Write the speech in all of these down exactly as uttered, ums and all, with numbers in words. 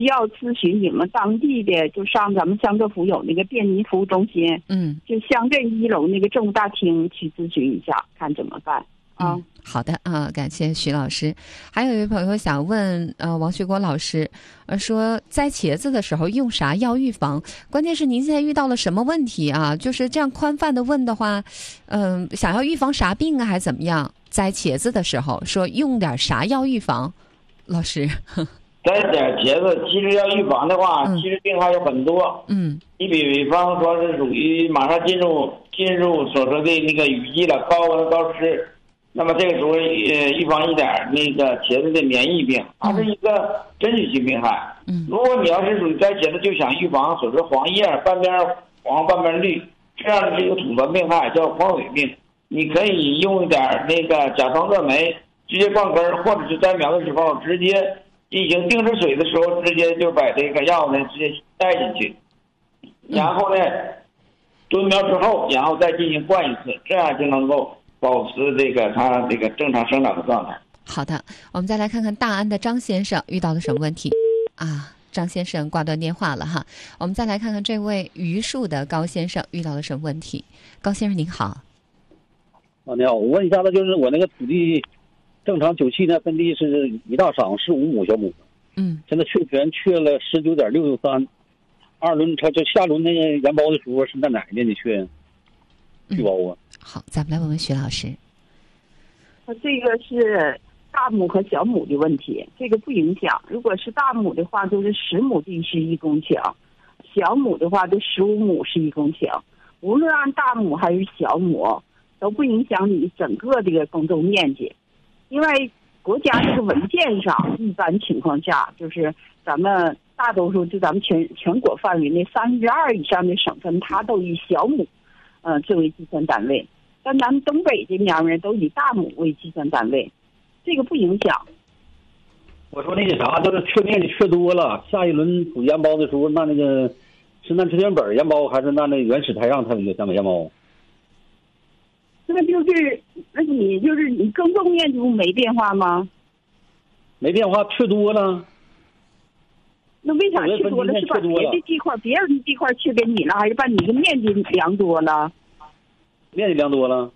要咨询你们当地的，就上咱们乡政府有那个便民服务中心， 嗯， 就乡镇一楼那个政务大厅去咨询一下，看怎么办啊？ 嗯，好的啊，感谢徐老师。还有一位朋友想问，呃，王学国老师，呃，说摘茄子的时候用啥药预防？关键是您现在遇到了什么问题啊？就是这样宽泛的问的话，嗯、呃，想要预防啥病啊，还怎么样？摘茄子的时候说用点啥药预防？老师， 摘点茄子，其实要预防的话， 嗯、 其实病还有很多。 嗯， 你比方说是属于马上进入进入所说的那个雨季了，高温高湿。那么这个时候，呃，预防一点那个茄子的免疫病，它是一个真菌性病害。 嗯， 如果你要是属于摘茄子就想预防所说黄叶半边黄半边绿这样的这个土传病害叫黄尾病，你可以用一点那个甲状热酶直接灌根，或者是摘苗的时候直接进行定时水的时候，直接就把这个药呢直接带进去，然后呢蹲苗之后，然后再进行灌一次，这样就能够保持这个它这个正常生长的状态。 好的，我们再来看看大安的张先生遇到了什么问题啊？张先生挂断电话了哈。我们再来看看这位榆树的高先生遇到了什么问题。高先生您好。 啊，你好，我问一下子，就是我那个土地正常九七年分地是一大赏是五亩小亩， 嗯， 现在确权确了十九点六六三，二轮它就下轮那个研包的时候是在哪一年的确续包啊？ 好，咱们来问问徐老师。 这个是大亩和小亩的问题，这个不影响。如果是大亩的话，就是十亩地是一公顷；小亩的话，就十五亩是一公顷。无论按大亩还是小亩，都不影响你整个这个耕种面积。因为国家这个文件上，一般情况下，就是咱们大多数就咱们全全国范围内三分之二以上的省份，它都以小亩，嗯、呃，作为计算单位。但咱们东北这面呢，都以大亩为计算单位，这个不影响。 我说那个啥，就是确面积确多了，下一轮补研包的时候，那那个是那志愿本研包，还是那那原始台上它有讲研包？ 那就是，那你就是你耕种面积不没变化吗？ 没变化，确多了。 那为啥确多了？是把别的地块、别人的地块确给你了，还是把你的面积量多了？ 面积量多了。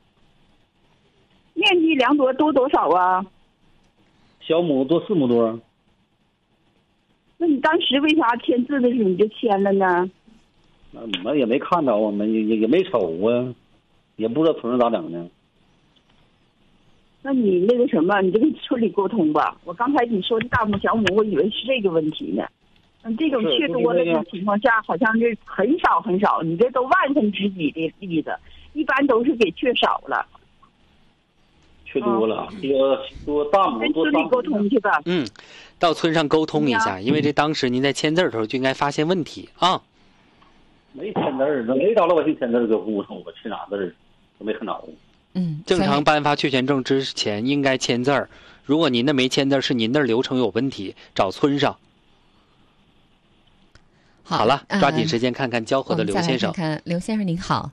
面积量多多多少啊？ 小亩多四亩多。 那你当时为啥签字的时候你就签了呢？ 那我们也没看着，我们也也也没瞅啊，也不知道村上咋整呢。 那你那个什么，你就跟村里沟通吧。我刚才你说的大亩小亩，我以为是这个问题呢。嗯，这种确多的情况下，好像是很少很少，你这都万分之几的例子，一般都是给确少了。 确多了，这个多大亩多跟村里沟通去吧。 嗯，到村上沟通一下，因为这当时您在签字的时候就应该发现问题啊。 没签字儿，没找老百姓签字儿，给糊弄我签啥字儿，都没看着。 嗯， 正常颁发确权证之前应该签字儿，如果您那没签字儿，是您那流程有问题，找村上。 好, 好了， 嗯、 抓紧时间看看交河的刘先生。 看看刘先生您好。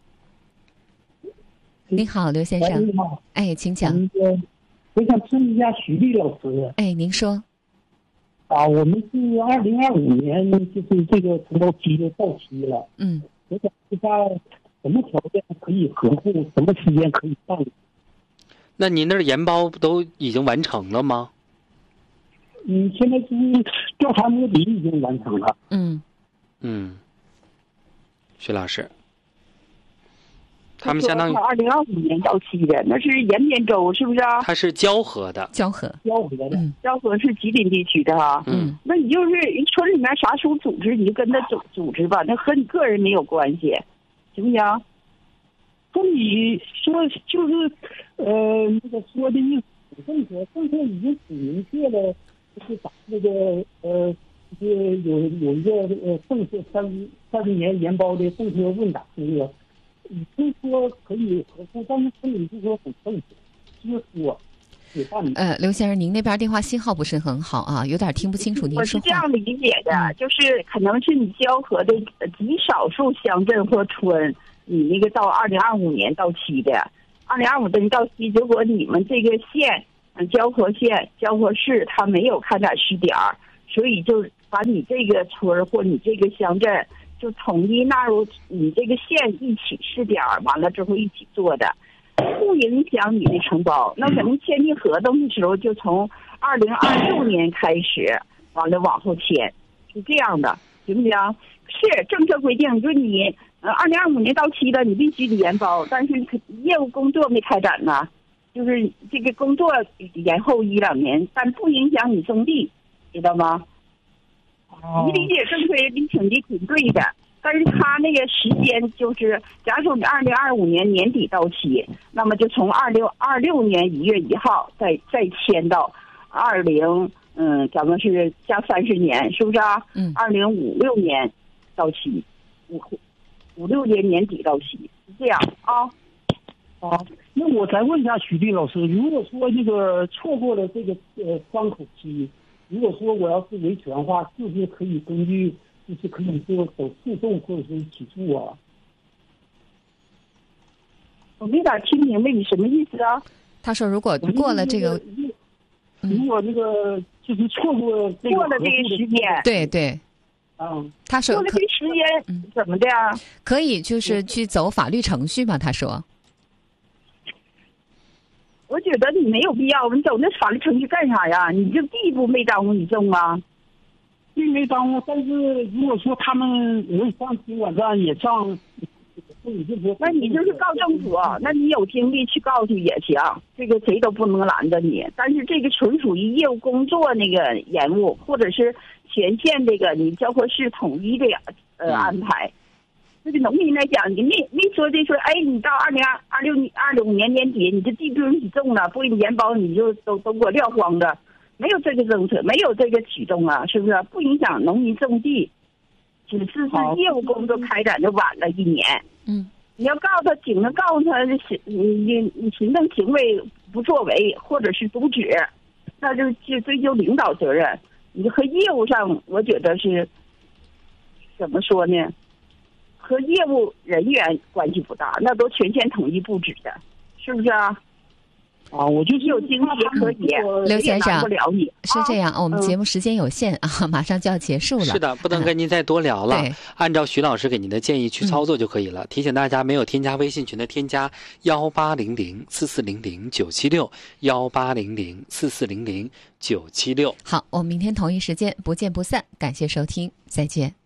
您好，刘先生。 你好。 哎，请讲。 我想问一下徐丽老师。 哎，您说。 啊，我们是二零二五年，就是这个承包期就到期了。 嗯。 我想知道什么条件可以合户，什么时间可以办理？ 那您那研包都已经完成了吗？ 嗯，现在是调查摸底已经完成了。 嗯。 嗯，徐老师，他们相当于二零二五年到期的，那是延边州是不是啊？ 它是交河的， 交河， 交河的， 嗯， 交河是吉林地区的哈。 嗯， 那你就是村里面啥时候组织，你就跟他组组织吧，那和你个人没有关系，行不行？ 跟你说就是，呃，那个说的意思，政策政策已经挺明确了，就是把那个呃。就是有有一个呃政策三三十年研包的政策问答那个，已经说可以合户，但是村里就说很正确，就是说也办。 呃，刘先生，您那边电话信号不是很好啊，有点听不清楚您说话。 我是这样理解的，嗯、就是可能是你交河的极少数乡镇或村，你那个到二零二五年到期的，二零二五年到期，如果你们这个县，嗯，交河县、交河市，它没有开展试点儿。所以就把你这个村儿或你这个乡镇就统一纳入你这个县一起试点，完了之后一起做的，不影响你的承包。那可能签订合同的时候就从二零二六年开始，完了往后签，是这样的，行不行？是政策规定，就你呃二零二五年到期了，你必须得延包，但是业务工作没开展呢，就是这个工作延后一两年，但不影响你种地，知道吗？你理解政策你挺的挺对的，但是他那个时间就是，假如说你二零二五年年底到期，那么就从二六二六年一月一号再再签到二零嗯，咱们是加三十年，是不是啊？ 嗯， 二零五六年到期，五五六年年底到期，是这样啊。 啊，那我再问一下许丽老师，如果说这个错过了这个呃窗口期，如果说我要是维权的话，是不是可以根据就是可以就走诉讼或者是起诉啊？ 我没咋听明白你什么意思啊？ 他说如果过了这个， 如果那个就是错过这个过了这个时间， 对对， 嗯， 他说过了这个时间怎么的啊？ 可以就是去走法律程序嘛？他说。 我觉得你没有必要，你走那法律程序干啥呀？你这地不没耽误你种啊？ 并没耽误，但是如果说他们没上新网站也上， 那你就是告政府，那你有精力去告去也行，这个谁都不能拦着你。但是这个纯属于业务工作那个延误，或者是全县这个你交合市统一的呃安排。这个农民来讲，你没没说这说，哎，你到二零二二六二五年年底，你这地不允许种了，不给你延包，你就都都给我撂荒着，没有这个政策，没有这个举动啊，是不是？不影响农民种地，只是是业务工作开展的晚了一年。 嗯， 你要告诉他，警察告诉他行，你你行政行为不作为，或者是阻止，那就去追究领导责任。你和业务上，我觉得是怎么说呢？和业务人员关系不大，那都全县统一布置的，是不是啊？ 啊，我就是有经济也可以， 刘先生不了你是这样，我们节目时间有限啊，马上就要结束了。 是的，不能跟您再多聊了。 对， 按照徐老师给您的建议去操作就可以了。提醒大家，没有添加微信群的，添加幺八零零四四零零九七六幺八零零四四零零九七六。 好，我们明天同一时间不见不散。感谢收听，再见。